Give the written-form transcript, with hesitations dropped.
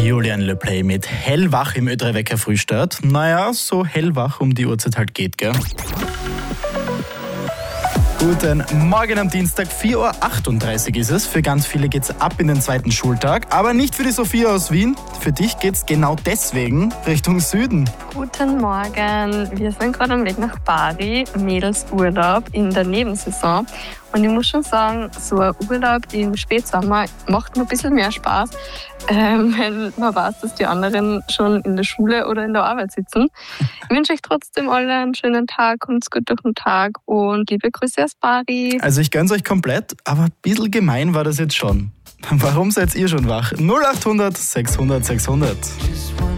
Julian Le Play mit Hellwach im Ö3 Wecker Frühstart. Naja, so hellwach um die Uhrzeit halt geht, gell? Guten Morgen am Dienstag, 4.38 Uhr ist es. Für ganz viele geht's ab in den zweiten Schultag. Aber nicht für die Sophia aus Wien. Für dich geht's genau deswegen Richtung Süden. Guten Morgen. Wir sind gerade am Weg nach Bari, Mädelsurlaub in der Nebensaison. Und ich muss schon sagen, so ein Urlaub im Spätsommer macht mir ein bisschen mehr Spaß, wenn man weiß, dass die anderen schon in der Schule oder in der Arbeit sitzen. Ich wünsche euch trotzdem alle einen schönen Tag, kommt's gut durch den Tag und liebe Grüße aus Bari. Also ich gönn's euch komplett, aber ein bisschen gemein war das jetzt schon. Warum seid ihr schon wach? 0800 600 600.